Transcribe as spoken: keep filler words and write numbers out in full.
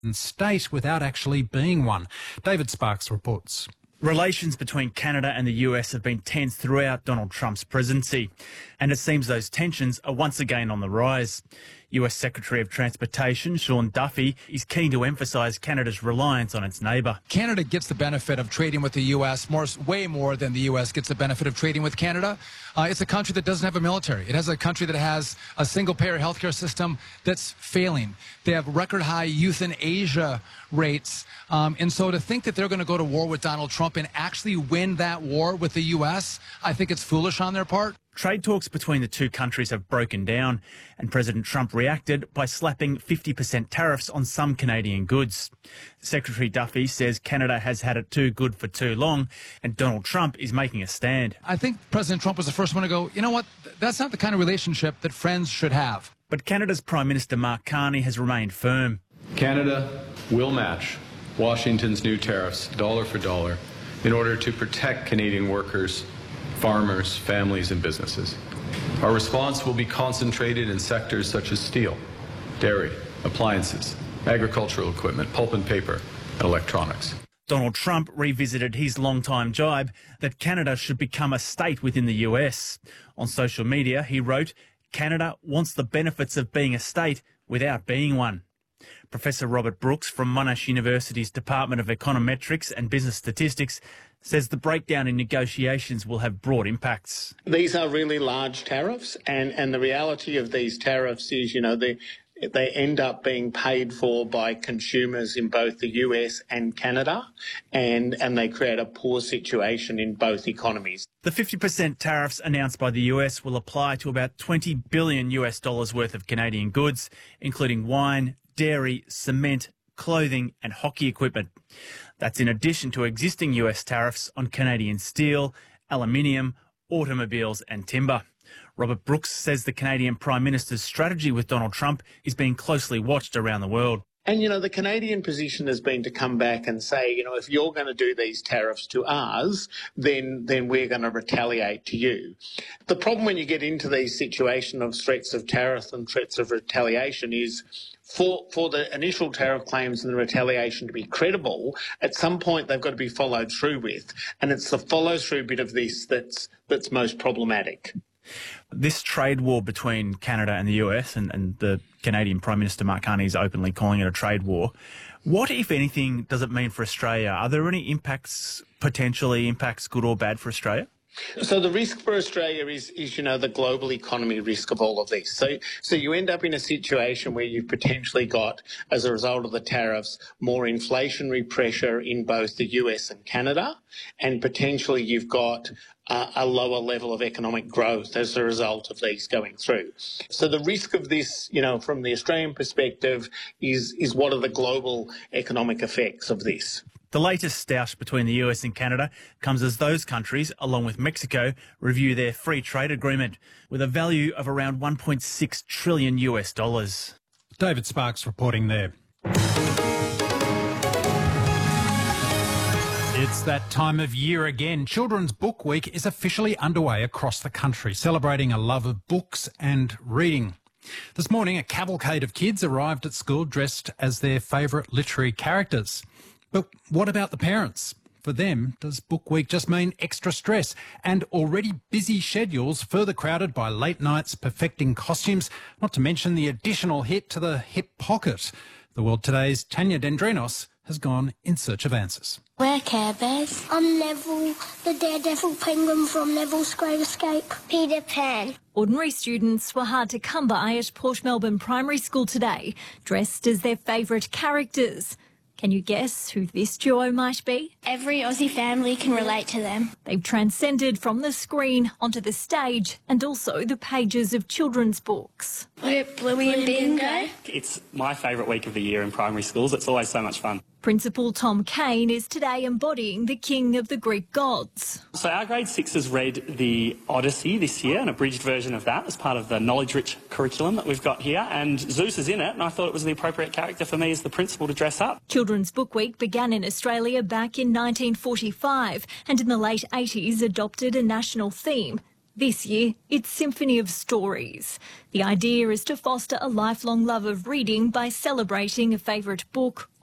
state without actually being one. David Sparks reports. Relations between Canada and the U S have been tense throughout Donald Trump's presidency, and it seems those tensions are once again on the rise. U S Secretary of Transportation Sean Duffy is keen to emphasise Canada's reliance on its neighbour. Canada gets the benefit of trading with the U S more, way more than the U S gets the benefit of trading with Canada. Uh, it's a country that doesn't have a military. It has a country that has a single-payer healthcare system that's failing. They have record-high euthanasia rates. Um, and so to think that they're going to go to war with Donald Trump and actually win that war with the U S, I think it's foolish on their part. Trade talks between the two countries have broken down, and President Trump reacted by slapping fifty percent tariffs on some Canadian goods. Secretary Duffy says Canada has had it too good for too long, and Donald Trump is making a stand. I think President Trump was the first one to go, you know what, that's not the kind of relationship that friends should have. But Canada's Prime Minister Mark Carney has remained firm. Canada will match Washington's new tariffs dollar for dollar in order to protect Canadian workers, farmers, families and businesses. Our response will be concentrated in sectors such as steel, dairy, appliances, agricultural equipment, pulp and paper, and electronics. Donald Trump revisited his long-time jibe that Canada should become a state within the U S. On social media, he wrote, "Canada wants the benefits of being a state without being one." Professor Robert Brooks from Monash University's Department of Econometrics and Business Statistics says the breakdown in negotiations will have broad impacts. These are really large tariffs, and, and the reality of these tariffs is, you know, they, they end up being paid for by consumers in both the U S and Canada, and, and they create a poor situation in both economies. The fifty percent tariffs announced by the U S will apply to about twenty billion US dollars worth of Canadian goods, including wine, dairy, cement, clothing and hockey equipment. That's in addition to existing U S tariffs on Canadian steel, aluminium, automobiles and timber. Robert Brooks says the Canadian Prime Minister's strategy with Donald Trump is being closely watched around the world. And, you know, the Canadian position has been to come back and say, you know, if you're going to do these tariffs to us, then then we're going to retaliate to you. The problem when you get into these situations of threats of tariff and threats of retaliation is for, for the initial tariff claims and the retaliation to be credible, at some point they've got to be followed through with. And it's the follow-through bit of this that's that's most problematic. This trade war between Canada and the U S, and, and the Canadian Prime Minister Mark Carney is openly calling it a trade war. What, if anything, does it mean for Australia? Are there any impacts, potentially impacts, good or bad for Australia? So the risk for Australia is, is, you know, the global economy risk of all of this. So, so you end up in a situation where you've potentially got, as a result of the tariffs, more inflationary pressure in both the U S and Canada, and potentially you've got uh, a lower level of economic growth as a result of these going through. So the risk of this, you know, from the Australian perspective, is is what are the global economic effects of this? The latest stoush between the U S and Canada comes as those countries, along with Mexico, review their free trade agreement with a value of around one point six trillion U S dollars. David Sparks reporting there. It's that time of year again. Children's Book Week is officially underway across the country, celebrating a love of books and reading. This morning, a cavalcade of kids arrived at school dressed as their favourite literary characters. But what about the parents? For them, does Book Week just mean extra stress and already busy schedules further crowded by late nights perfecting costumes, not to mention the additional hit to the hip pocket? The World Today's Tanya Dendrinos has gone in search of answers. We're Care Bears. I'm Neville, the daredevil penguin from Neville's Great Escape. Peter Pan. Ordinary students were hard to come by at Port Melbourne Primary School today, dressed as their favourite characters. Can you guess who this duo might be? Every Aussie family can relate to them. They've transcended from the screen onto the stage and also the pages of children's books. We're Bluey and Bingo. It's my favourite week of the year in primary schools. It's always so much fun. Principal Tom Kane is today embodying the king of the Greek gods. So our grade sixes read the Odyssey this year, an abridged version of that as part of the knowledge-rich curriculum that we've got here, and Zeus is in it, and I thought it was the appropriate character for me as the principal to dress up. Children's Book Week began in Australia back in nineteen forty-five and in the late eighties adopted a national theme. This year, it's Symphony of Stories. The idea is to foster a lifelong love of reading by celebrating a favourite book